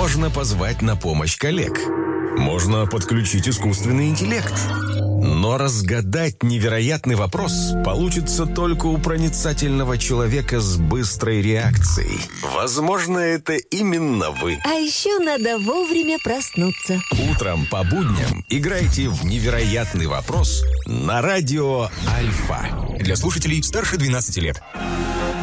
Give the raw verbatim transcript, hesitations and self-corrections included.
Можно позвать на помощь коллег. Можно подключить искусственный интеллект. Но разгадать невероятный вопрос получится только у проницательного человека с быстрой реакцией. Возможно, это именно вы. А еще надо вовремя проснуться. Утром по будням играйте в «Невероятный вопрос» на радио Альфа. Для слушателей старше двенадцати лет.